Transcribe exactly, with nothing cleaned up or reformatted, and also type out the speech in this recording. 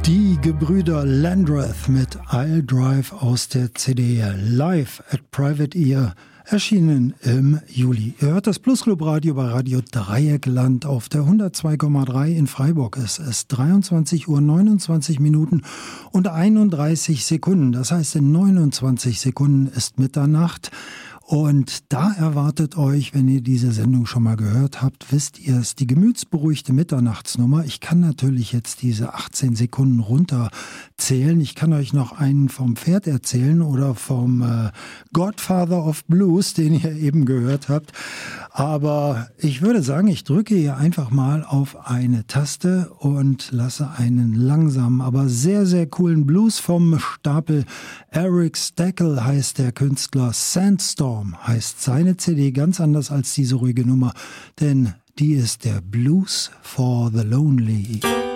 Die Gebrüder Landreth mit I'll Drive aus der C D Live at Private Ear, erschienen im Juli. Ihr hört das Plusclub Radio bei Radio Dreieckland auf der hundertzwei Komma drei in Freiburg. Es ist dreiundzwanzig Uhr neunundzwanzig Minuten und einunddreißig Sekunden. Das heißt, in neunundzwanzig Sekunden ist Mitternacht. Und da erwartet euch, wenn ihr diese Sendung schon mal gehört habt, wisst ihr es, die gemütsberuhigte Mitternachtsnummer. Ich kann natürlich jetzt diese achtzehn Sekunden runterzählen. Ich kann euch noch einen vom Pferd erzählen oder vom äh, Godfather of Blues, den ihr eben gehört habt. Aber ich würde sagen, ich drücke hier einfach mal auf eine Taste und lasse einen langsamen, aber sehr, sehr coolen Blues vom Stapel. Eric Steckel heißt der Künstler, Sandstorm heißt seine C D, ganz anders als diese ruhige Nummer, denn die ist der Blues for the Lonely.